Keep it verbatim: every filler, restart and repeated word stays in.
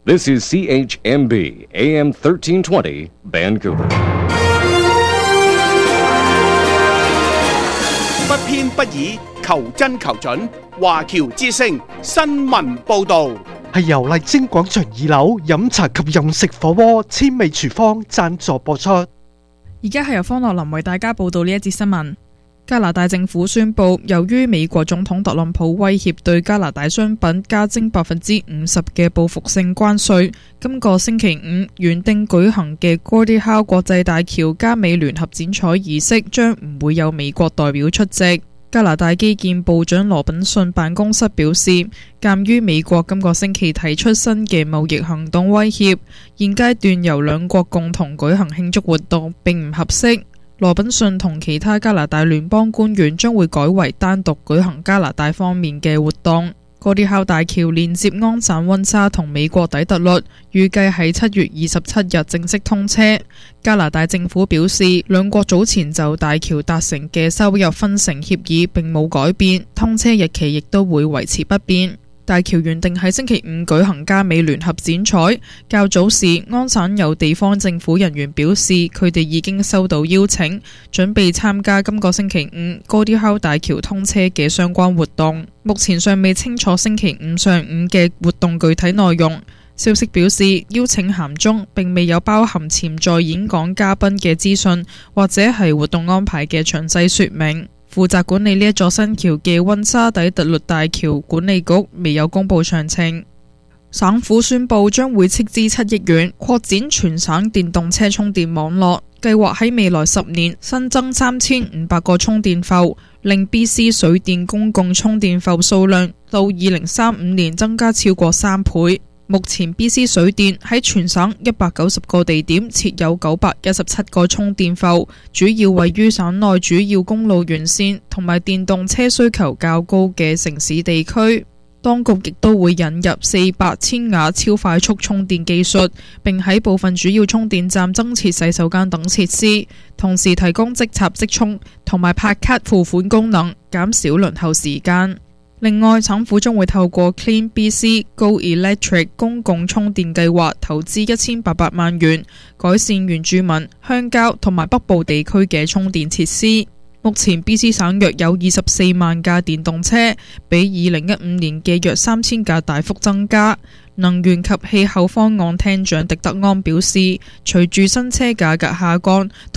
This is C H M B A M thirteen twenty Vancouver。 不偏不倚，求真求準。華僑之聲新聞報導， 係由麗晶廣場二樓飲茶及飲食火鍋千味廚房贊助播出。 而家係由方樂林為大家報道呢一節新聞。加拿大政府宣布，由於美國總統特朗普威脅對加拿大商品加徵百分之五十嘅報復性關稅，今個星期五原定舉行嘅 Gordie Howe 國際大橋加美聯合剪彩儀式將唔會有美國代表出席。加拿大基建部長羅賓遜辦公室表示，鑑於美國今個星期提出新嘅貿易行動威脅，現階段由兩國共同舉行慶祝活動並唔合適。羅賓遜同其他加拿大聯邦官員將會改為單獨舉行加拿大方面嘅活動。Gordie Howe 大橋連接安省溫莎同美國底特律，預計喺七月二十七日正式通車。加拿大政府表示，兩國早前就大橋達成嘅收入分成協議並冇改變，通車日期亦都會維持不變。大橋原定喺星期五舉行加美聯合剪彩，較早時安省有地方政府人員表示，佢哋已經收到邀請，準備參加今個星期五 Gordie Howe 大橋通車嘅相關活動。目前尚未清楚星期五上午嘅活動具體內容。消息表示，邀請函中並未有包含潛在演講嘉賓嘅資訊，或者係活動安排嘅詳細說明。負責管理呢一座新橋嘅溫莎底特律大橋管理局未有公布詳情。省府宣布將會斥資七億元擴展全省電動車充電網絡，計劃喺未來十年新增三千五百個充電埠，令 B C 水電公共充電埠數量到二零三五年增加超過三倍。目前 B C 水電喺全省一百九十個地點設有九百一十七個充電埠，主要位於省內主要公路沿線同埋電動車需求較高嘅城市地區。當局亦都會引入四百千瓦超快速充電技術，並喺部分主要充電站增設洗手間等設施，同時提供即插即充同埋拍卡付款功能，減少輪候時間。另外，省府將會透過 Clean B C Go Electric 公共充電計劃投資一千八百萬元，改善原住民、鄉郊同埋北部地區嘅充電設施。目前 B C 省約有二十四萬架電動車，比二零一五年嘅約三千架大幅增加。能源及氣候方案廳長狄德安表示，隨住新車價格下降，